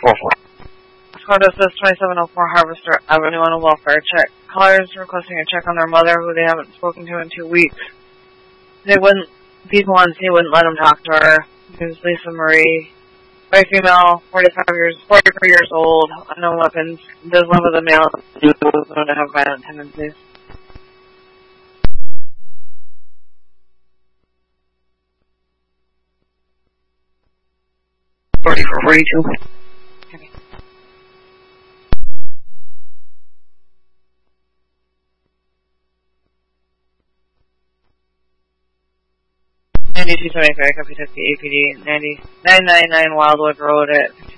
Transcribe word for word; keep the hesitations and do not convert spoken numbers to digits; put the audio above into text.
Squad says twenty-seven oh four Harvester Avenue on a welfare check. Callers requesting a check on their mother, who they haven't spoken to in two weeks. They wouldn't, these ones, he wouldn't let them talk to her. It was Lisa Marie. White female, forty-five years, forty-four years old, unknown weapons, does live with a male, known to have violent tendencies. forty-four forty-two. Okay. ninety-two twenty-five, copy took the A P D, ninety, nine ninety-nine Wildwood Road at